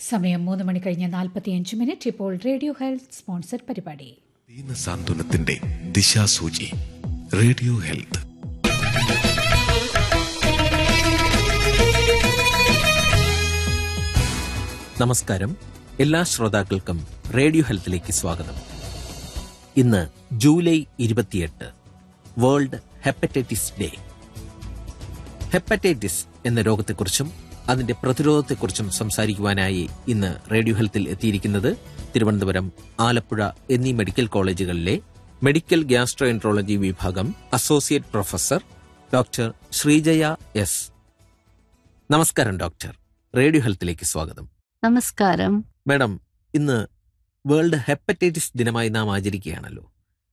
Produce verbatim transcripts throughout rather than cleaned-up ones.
സമയം മൂന്ന് മണി കഴിഞ്ഞ് നാൽപ്പത്തിയഞ്ച് മിനിറ്റ്. ഇപ്പോൾ റേഡിയോ ഹെൽത്ത് സ്പോൺസർ പരിപാടി. ദീനസാന്ത്വനത്തിന്റെ ദിശാസൂചി റേഡിയോ ഹെൽത്ത്. നമസ്കാരം. എല്ലാ ശ്രോതാക്കൾക്കും റേഡിയോ ഹെൽത്തിലേക്ക് സ്വാഗതം. ഇന്ന് ജൂലൈ ഇരുപത്തിയെട്ട്, വേൾഡ് ഹെപ്പറ്റൈറ്റിസ് ഡേ. ഹെപ്പറ്റൈറ്റിസ് എന്ന രോഗത്തെക്കുറിച്ചും അതിന്റെ പ്രതിരോധത്തെക്കുറിച്ചും സംസാരിക്കുവാനായി ഇന്ന് റേഡിയോ ഹെൽത്തിൽ എത്തിയിരിക്കുന്നത് തിരുവനന്തപുരം, ആലപ്പുഴ എന്നീ മെഡിക്കൽ കോളേജുകളിലെ മെഡിക്കൽ ഗ്യാസ്ട്രോഎൻട്രോളജി വിഭാഗം associate professor doctor Sreejaya S. നമസ്കാരം ഡോക്ടർ. റേഡിയോ ഹെൽത്തിലേക്ക് സ്വാഗതം. നമസ്കാരം മാഡം, ഇന്ന് വേൾഡ് ഹെപ്പറ്റൈറ്റിസ് ദിനമായി നാം ആചരിക്കുകയാണല്ലോ.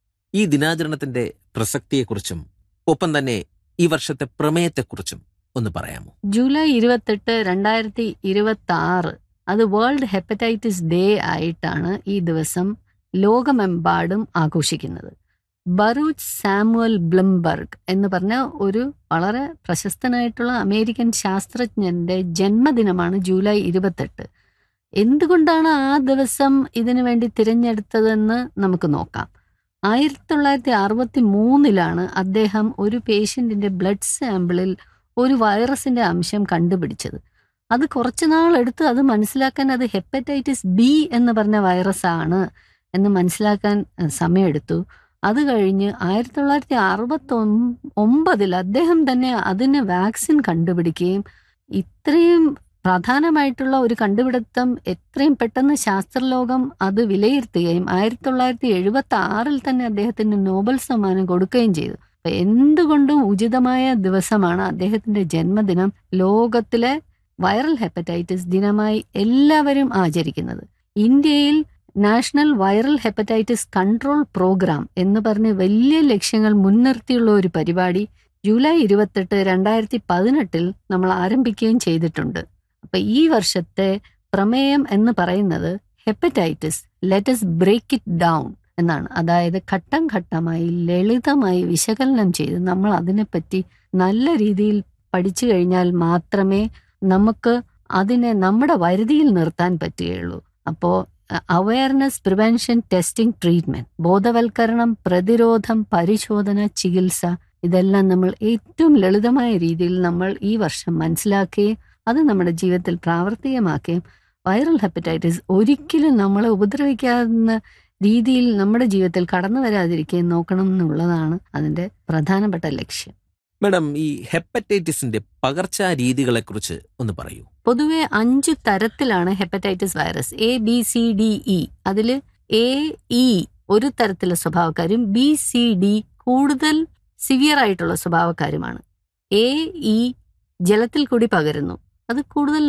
ഈ ദിനാചരണത്തിന്റെ പ്രസക്തിയെക്കുറിച്ചും ഒപ്പം തന്നെ ഈ വർഷത്തെ പ്രമേയത്തെക്കുറിച്ചും ഒന്ന് പറയാമോ? ജൂലൈ ഇരുപത്തെട്ട് രണ്ടായിരത്തി ഇരുപത്തി ആറ് അത് വേൾഡ് ഹെപ്പറ്റൈറ്റിസ് ഡേ ആയിട്ടാണ് ഈ ദിവസം ലോകമെമ്പാടും ആഘോഷിക്കുന്നത്. ബറൂച്ച് സാമുവൽ ബ്ലംബർഗ് എന്ന് പറഞ്ഞ ഒരു വളരെ പ്രശസ്തനായിട്ടുള്ള അമേരിക്കൻ ശാസ്ത്രജ്ഞന്റെ ജന്മദിനമാണ് ജൂലൈ ഇരുപത്തെട്ട്. എന്തുകൊണ്ടാണ് ആ ദിവസം ഇതിനു വേണ്ടി തിരഞ്ഞെടുത്തതെന്ന് നമുക്ക് നോക്കാം. ആയിരത്തി തൊള്ളായിരത്തി അറുപത്തി മൂന്നിലാണ് അദ്ദേഹം ഒരു പേഷ്യന്റിന്റെ ബ്ലഡ് സാമ്പിളിൽ ഒരു വൈറസിന്റെ അംശം കണ്ടുപിടിച്ചത്. അത് കുറച്ചു നാളെടുത്ത് അത് മനസ്സിലാക്കാൻ അത് ഹെപ്പറ്റൈറ്റിസ് ബി എന്ന് പറഞ്ഞ വൈറസാണ് എന്ന് മനസ്സിലാക്കാൻ സമയമെടുത്തു. അത് കഴിഞ്ഞ് ആയിരത്തി തൊള്ളായിരത്തി അറുപത്തി ഒമ്പതിൽ അദ്ദേഹം തന്നെ അതിന് വാക്സിൻ കണ്ടുപിടിക്കുകയും ഇത്രയും പ്രധാനമായിട്ടുള്ള ഒരു കണ്ടുപിടുത്തം എത്രയും പെട്ടെന്ന് ശാസ്ത്രലോകം അത് വിലയിരുത്തുകയും ആയിരത്തി തൊള്ളായിരത്തി എഴുപത്തി ആറിൽ തന്നെ അദ്ദേഹത്തിന് നോബൽ സമ്മാനം കൊടുക്കുകയും ചെയ്തു. എന്തുകൊണ്ടും ഉചിതമായ ദിവസമാണ് അദ്ദേഹത്തിന്റെ ജന്മദിനം ലോകത്തിലെ വൈറൽ ഹെപ്പറ്റൈറ്റിസ് ദിനമായി എല്ലാവരും ആചരിക്കുന്നത്. ഇന്ത്യയിൽ national viral hepatitis control programme എന്ന് പറഞ്ഞ് വലിയ ലക്ഷ്യങ്ങൾ മുൻനിർത്തിയുള്ള ഒരു പരിപാടി ജൂലൈ ഇരുപത്തെട്ട് രണ്ടായിരത്തി പതിനെട്ടിൽ നമ്മൾ ആരംഭിക്കുകയും ചെയ്തിട്ടുണ്ട്. അപ്പൊ ഈ വർഷത്തെ പ്രമേയം എന്ന് പറയുന്നത് hepatitis let us break it down എന്നാണ്. അതായത് ഘട്ടം ഘട്ടമായി ലളിതമായി വിശകലനം ചെയ്ത് നമ്മൾ അതിനെപ്പറ്റി നല്ല രീതിയിൽ പഠിച്ചു കഴിഞ്ഞാൽ മാത്രമേ നമുക്ക് അതിനെ നമ്മുടെ വരുതിയിൽ നിർത്താൻ പറ്റുകയുള്ളൂ. അപ്പോൾ അവയർനെസ്, പ്രിവെൻഷൻ, ടെസ്റ്റിംഗ്, ട്രീറ്റ്മെന്റ്, ബോധവൽക്കരണം, പ്രതിരോധം, പരിശോധന, ചികിത്സ, ഇതെല്ലാം നമ്മൾ ഏറ്റവും ലളിതമായ രീതിയിൽ നമ്മൾ ഈ വർഷം മനസ്സിലാക്കുകയും അത് നമ്മുടെ ജീവിതത്തിൽ പ്രാവർത്തികമാക്കുകയും വൈറൽ ഹെപ്പറ്റൈറ്റിസ് ഒരിക്കലും നമ്മളെ ഉപദ്രവിക്കാവുന്ന രീതിയിൽ നമ്മുടെ ജീവിതത്തിൽ കടന്നു വരാതിരിക്കുകയും നോക്കണം എന്നുള്ളതാണ് അതിന്റെ പ്രധാനപ്പെട്ട ലക്ഷ്യം. മാഡം, ഈ ഹെപ്പറ്റൈറ്റിസിന്റെ പകർച്ചാ രീതികളെ കുറിച്ച് ഒന്ന് പറയൂ. പൊതുവെ അഞ്ചു തരത്തിലാണ് hepatitis virus. A B C D E. അതിൽ എ ഇ ഒരു തരത്തിലുള്ള സ്വഭാവക്കാരും ബി സി ഡി കൂടുതൽ സിവിയർ ആയിട്ടുള്ള സ്വഭാവക്കാരുമാണ്. എ ഇ ജലത്തിൽ കൂടി പകരുന്നു. അത് കൂടുതൽ